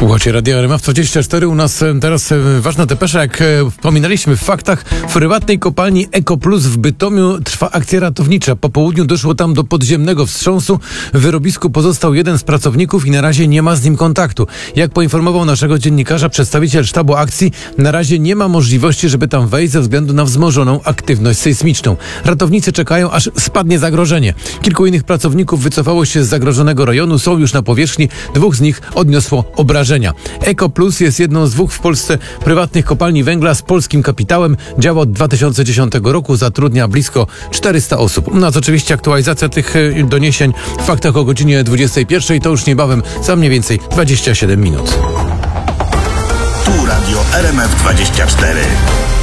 Słuchajcie, Radio RMF24, u nas teraz ważna depesza, jak wspominaliśmy w faktach, w prywatnej kopalni Eko Plus w Bytomiu trwa akcja ratownicza. Po południu doszło tam do podziemnego wstrząsu. W wyrobisku pozostał jeden z pracowników i na razie nie ma z nim kontaktu. Jak poinformował naszego dziennikarza przedstawiciel sztabu akcji, na razie nie ma możliwości, żeby tam wejść ze względu na wzmożoną aktywność sejsmiczną. Ratownicy czekają, aż spadnie zagrożenie. Kilku innych pracowników wycofało się z zagrożonego rejonu, są już na powierzchni, dwóch z nich odniosło obrażenia. Eko Plus jest jedną z dwóch w Polsce prywatnych kopalni węgla z polskim kapitałem. Działa od 2010 roku, zatrudnia blisko 400 osób. U nas oczywiście aktualizacja tych doniesień w faktach o godzinie 21. To już niebawem, za mniej więcej 27 minut. Tu Radio RMF24.